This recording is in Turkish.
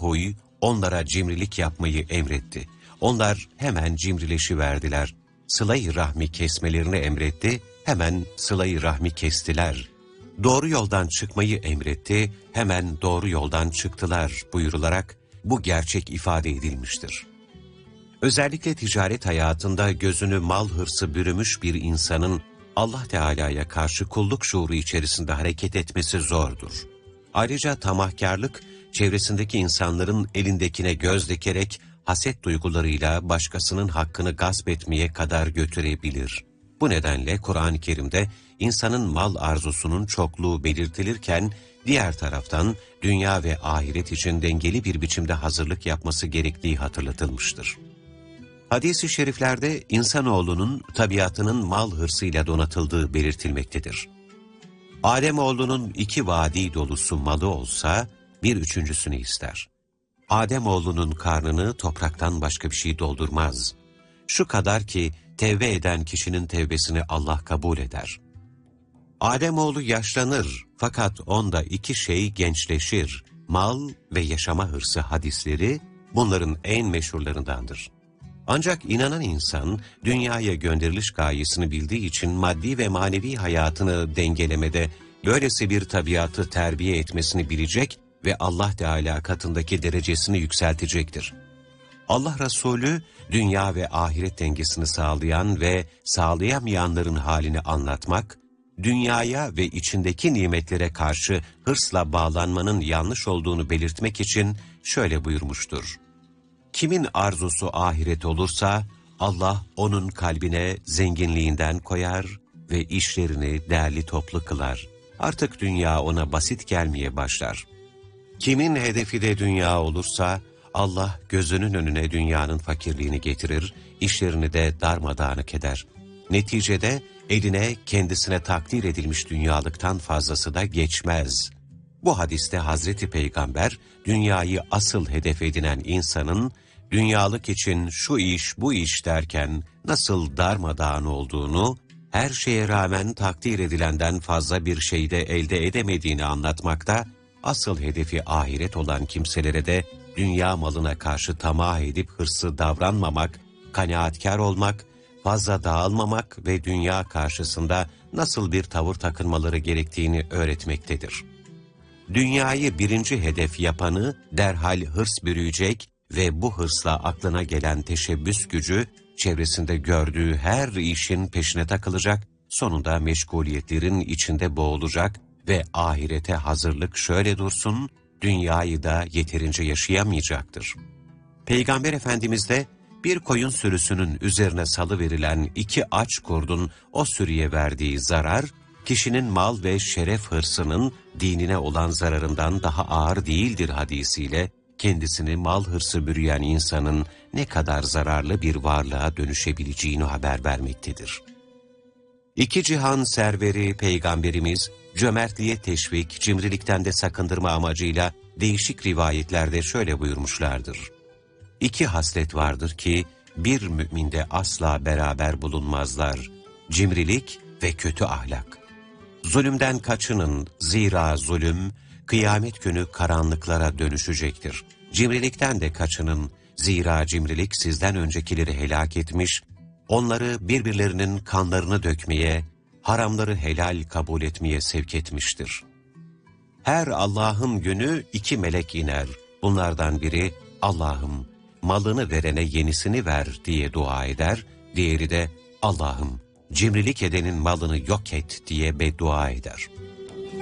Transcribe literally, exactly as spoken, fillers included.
huy onlara cimrilik yapmayı emretti. Onlar hemen cimrileşiverdiler. Sıla-i rahmi kesmelerini emretti, hemen sıla-i rahmi kestiler. Doğru yoldan çıkmayı emretti, hemen doğru yoldan çıktılar buyurularak bu gerçek ifade edilmiştir. Özellikle ticaret hayatında gözünü mal hırsı bürümüş bir insanın Allah Teala'ya karşı kulluk şuuru içerisinde hareket etmesi zordur. Ayrıca tamahkârlık, çevresindeki insanların elindekine göz dikerek haset duygularıyla başkasının hakkını gasp etmeye kadar götürebilir. Bu nedenle Kur'an-ı Kerim'de insanın mal arzusunun çokluğu belirtilirken, diğer taraftan dünya ve ahiret için dengeli bir biçimde hazırlık yapması gerektiği hatırlatılmıştır. Hadis-i şeriflerde insanoğlunun tabiatının mal hırsıyla donatıldığı belirtilmektedir. Ademoğlunun iki vadi dolusu malı olsa bir üçüncüsünü ister. Ademoğlunun karnını topraktan başka bir şey doldurmaz. Şu kadar ki tevbe eden kişinin tevbesini Allah kabul eder. Ademoğlu yaşlanır fakat onda iki şey gençleşir. Mal ve yaşama hırsı hadisleri bunların en meşhurlarındandır. Ancak inanan insan dünyaya gönderiliş gayesini bildiği için maddi ve manevi hayatını dengelemede böylesi bir tabiatı terbiye etmesini bilecek ve Allah Teala katındaki derecesini yükseltecektir. Allah Resulü dünya ve ahiret dengesini sağlayan ve sağlayamayanların halini anlatmak, dünyaya ve içindeki nimetlere karşı hırsla bağlanmanın yanlış olduğunu belirtmek için şöyle buyurmuştur. Kimin arzusu ahiret olursa Allah onun kalbine zenginliğinden koyar ve işlerini değerli toplu kılar. Artık dünya ona basit gelmeye başlar. Kimin hedefi de dünya olursa Allah gözünün önüne dünyanın fakirliğini getirir, işlerini de darmadağınık eder. Neticede eline kendisine takdir edilmiş dünyalıktan fazlası da geçmez. Bu hadiste Hazreti Peygamber dünyayı asıl hedef edinen insanın dünyalık için şu iş bu iş derken nasıl darmadağın olduğunu, her şeye rağmen takdir edilenden fazla bir şeyde elde edemediğini anlatmakta, asıl hedefi ahiret olan kimselere de dünya malına karşı tamah edip hırsı davranmamak, kanaatkar olmak, fazla dağılmamak ve dünya karşısında nasıl bir tavır takınmaları gerektiğini öğretmektedir. Dünyayı birinci hedef yapanı derhal hırs bürüyecek ve bu hırsla aklına gelen teşebbüs gücü, çevresinde gördüğü her işin peşine takılacak, sonunda meşguliyetlerin içinde boğulacak ve ahirete hazırlık şöyle dursun, dünyayı da yeterince yaşayamayacaktır. Peygamber Efendimiz de bir koyun sürüsünün üzerine salıverilen iki aç kurdun o sürüye verdiği zarar, kişinin mal ve şeref hırsının dinine olan zararından daha ağır değildir hadisiyle, kendisini mal hırsı bürüyen insanın ne kadar zararlı bir varlığa dönüşebileceğini haber vermektedir. İki cihan serveri Peygamberimiz, cömertliğe teşvik, cimrilikten de sakındırma amacıyla değişik rivayetlerde şöyle buyurmuşlardır. İki haslet vardır ki bir müminde asla beraber bulunmazlar. Cimrilik ve kötü ahlak. Zulümden kaçının, zira zulüm kıyamet günü karanlıklara dönüşecektir. Cimrilikten de kaçının, zira cimrilik sizden öncekileri helak etmiş, onları birbirlerinin kanlarını dökmeye, haramları helal kabul etmeye sevk etmiştir. Her Allah'ın günü iki melek iner. Bunlardan biri, Allah'ım malını verene yenisini ver diye dua eder, diğeri de Allah'ım cimrilik edenin malını yok et diye beddua eder.